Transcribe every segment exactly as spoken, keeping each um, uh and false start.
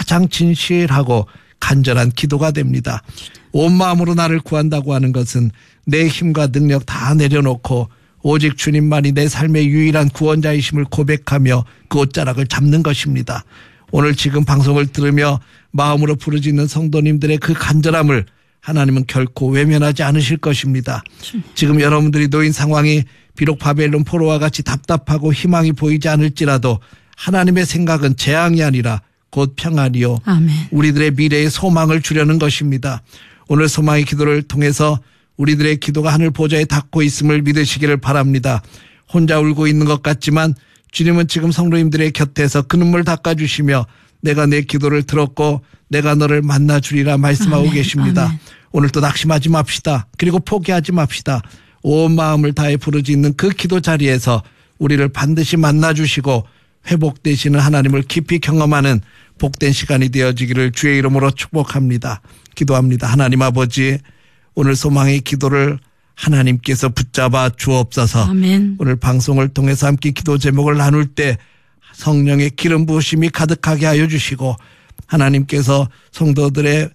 가장 진실하고 간절한 기도가 됩니다. 온 마음으로 나를 구한다고 하는 것은 내 힘과 능력 다 내려놓고 오직 주님만이 내 삶의 유일한 구원자이심을 고백하며 그 옷자락을 잡는 것입니다. 오늘 지금 방송을 들으며 마음으로 부르짖는 성도님들의 그 간절함을 하나님은 결코 외면하지 않으실 것입니다. 지금 여러분들이 놓인 상황이 비록 바벨론 포로와 같이 답답하고 희망이 보이지 않을지라도 하나님의 생각은 재앙이 아니라 곧 평안이요. 아멘. 우리들의 미래의 소망을 주려는 것입니다. 오늘 소망의 기도를 통해서 우리들의 기도가 하늘 보좌에 닿고 있음을 믿으시기를 바랍니다. 혼자 울고 있는 것 같지만 주님은 지금 성도님들의 곁에서 그 눈물 닦아주시며 내가 내 기도를 들었고 내가 너를 만나주리라 말씀하고 아멘. 계십니다. 아멘. 오늘도 낙심하지 맙시다. 그리고 포기하지 맙시다. 온 마음을 다해 부르짖는 그 기도 자리에서 우리를 반드시 만나주시고 회복되시는 하나님을 깊이 경험하는 복된 시간이 되어지기를 주의 이름으로 축복합니다. 기도합니다. 하나님 아버지, 오늘 소망의 기도를 하나님께서 붙잡아 주옵소서. 아멘. 오늘 방송을 통해서 함께 기도 제목을 나눌 때 성령의 기름 부으심이 가득하게 하여 주시고 하나님께서 성도들의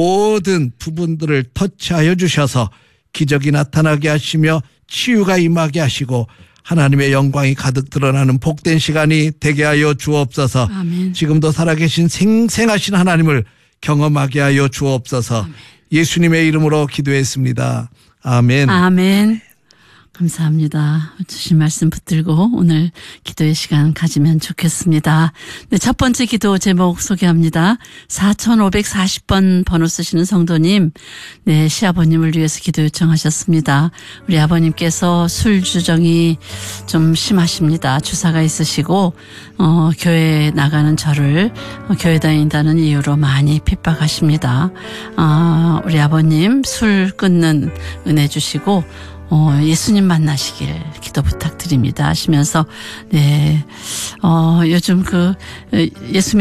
모든 부분들을 터치하여 주셔서 기적이 나타나게 하시며 치유가 임하게 하시고 하나님의 영광이 가득 드러나는 복된 시간이 되게 하여 주옵소서. 아멘. 지금도 살아계신 생생하신 하나님을 경험하게 하여 주옵소서. 아멘. 예수님의 이름으로 기도했습니다. 아멘. 아멘. 감사합니다. 주신 말씀 붙들고 오늘 기도의 시간 가지면 좋겠습니다. 네, 첫 번째 기도 제목 소개합니다. 사천오백사십 번 번호 쓰시는 성도님, 네, 시아버님을 위해서 기도 요청하셨습니다. 우리 아버님께서 술 주정이 좀 심하십니다. 주사가 있으시고 어, 교회에 나가는 저를 어, 교회 다닌다는 이유로 많이 핍박하십니다. 어, 우리 아버님 술 끊는 은혜 주시고 어, 예수님 만나시길 기도 부탁드립니다 하시면서, 네, 어, 요즘 그, 예수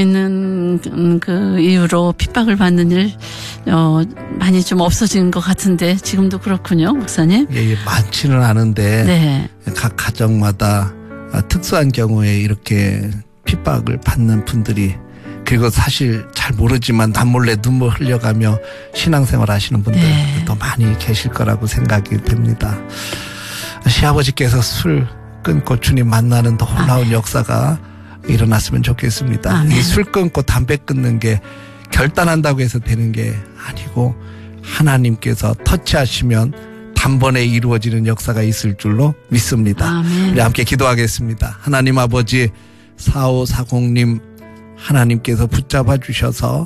믿는 그 이유로 핍박을 받는 일, 어, 많이 좀 없어진 것 같은데, 지금도 그렇군요, 목사님? 예, 예 많지는 않은데, 네. 각 가정마다 특수한 경우에 이렇게 핍박을 받는 분들이 그리고 사실 잘 모르지만 남몰래 눈물 흘려가며 신앙생활 하시는 분들도 네. 많이 계실 거라고 생각이 됩니다. 시아버지께서 술 끊고 주님 만나는 놀라운 아멘. 역사가 일어났으면 좋겠습니다. 이 술 끊고 담배 끊는 게 결단한다고 해서 되는 게 아니고 하나님께서 터치하시면 단번에 이루어지는 역사가 있을 줄로 믿습니다. 아멘. 우리 함께 기도하겠습니다. 하나님 아버지, 사오사공님 하나님께서 붙잡아 주셔서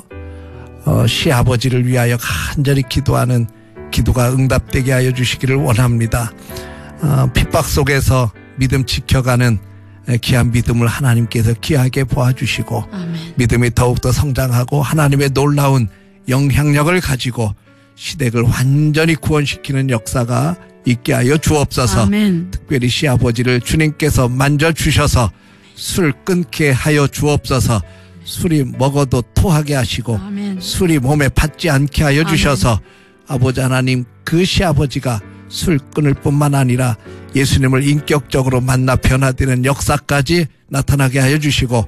어, 시아버지를 위하여 간절히 기도하는 기도가 응답되게 하여 주시기를 원합니다. 어, 핍박 속에서 믿음 지켜가는 귀한 믿음을 하나님께서 귀하게 보아주시고 아멘. 믿음이 더욱더 성장하고 하나님의 놀라운 영향력을 가지고 시댁을 완전히 구원시키는 역사가 있게 하여 주옵소서. 아멘. 특별히 시아버지를 주님께서 만져주셔서 술 끊게 하여 주옵소서. 술이 먹어도 토하게 하시고 아멘. 술이 몸에 받지 않게 하여 주셔서 아멘. 아버지 하나님, 그 시아버지가 술 끊을 뿐만 아니라 예수님을 인격적으로 만나 변화되는 역사까지 나타나게 하여 주시고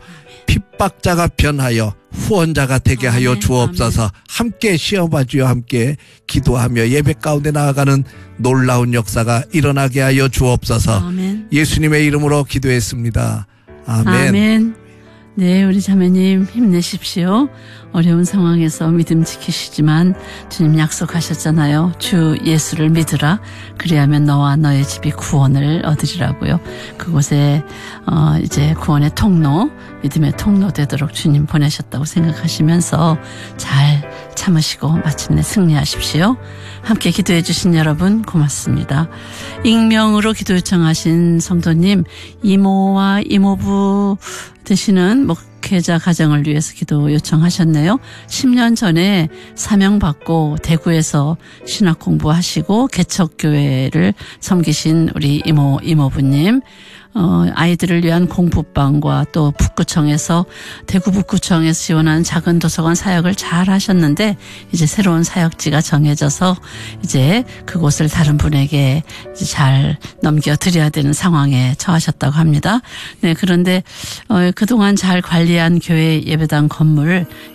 핍박자가 변하여 후원자가 되게 하여 아멘. 주옵소서. 아멘. 함께 시아버지와 함께 기도하며 예배 가운데 나아가는 놀라운 역사가 일어나게 하여 주옵소서. 아멘. 예수님의 이름으로 기도했습니다. 아멘. 아멘. 네, 우리 자매님 힘내십시오. 어려운 상황에서 믿음 지키시지만 주님 약속하셨잖아요. 주 예수를 믿으라. 그리하면 너와 너의 집이 구원을 얻으리라고요. 그곳에 어 이제 구원의 통로, 믿음의 통로 되도록 주님 보내셨다고 생각하시면서 잘 참으시고 마침내 승리하십시오. 함께 기도해 주신 여러분 고맙습니다. 익명으로 기도 요청하신 성도님, 이모와 이모부 되시는 목회자 가정을 위해서 기도 요청하셨네요. 십 년 전에 사명받고 대구에서 신학 공부하시고 개척교회를 섬기신 우리 이모, 이모부님, 어, 아이들을 위한 공부방과 또 북구청에서, 대구 북구청에서 지원한 작은 도서관 사역을 잘 하셨는데, 이제 새로운 사역지가 정해져서 이제 그곳을 다른 분에게 이제 잘 넘겨드려야 되는 상황에 처하셨다고 합니다. 네, 그런데, 어, 그동안 잘 관리한 교회 예배당 건물